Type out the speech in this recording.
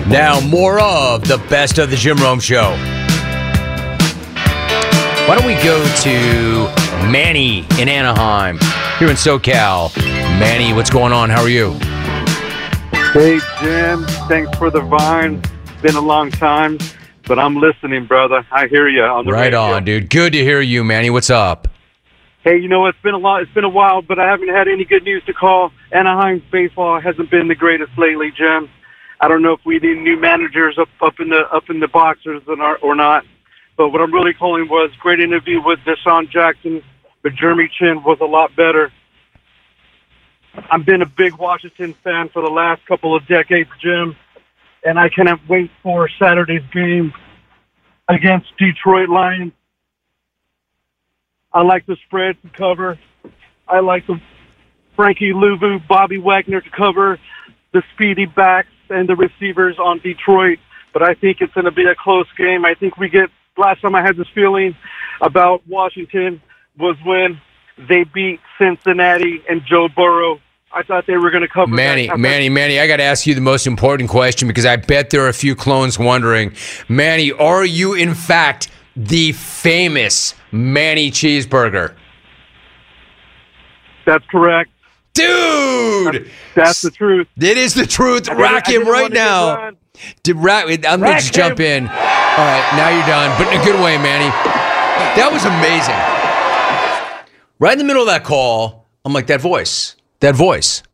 Now, more of the Best of the Jim Rome Show. Why don't we go to Manny in Anaheim, here in SoCal. Manny, what's going on? How are you? Hey, Jim. Thanks for the vine. It's been a long time, but I'm listening, brother. I hear you on the radio. Right on, dude. Good to hear you, Manny. What's up? Hey, you know, it's been a while, but I haven't had any good news to call. Anaheim's baseball hasn't been the greatest lately, Jim. I don't know if we need new managers up in the boxers or not. But what I'm really calling was great interview with Deshaun Jackson, but Jeremy Chin was a lot better. I've been a big Washington fan for the last couple of decades, Jim, and I cannot wait for Saturday's game against Detroit Lions. I like the spread to cover. I like the Frankie Louvu, Bobby Wagner to cover, the speedy backs and the receivers on Detroit. But I think it's going to be a close game. I think last time I had this feeling about Washington was when they beat Cincinnati and Joe Burrow. I thought they were going to cover Manny, I got to ask you the most important question because I bet there are a few clones wondering. Manny, are you in fact the famous Manny Cheeseburger? That's correct. Dude! That's the truth. It is the truth. Rack him right now. I'm going to just jump in. All right, now you're done, but in a good way, Manny. That was amazing. Right in the middle of that call, I'm like, that voice.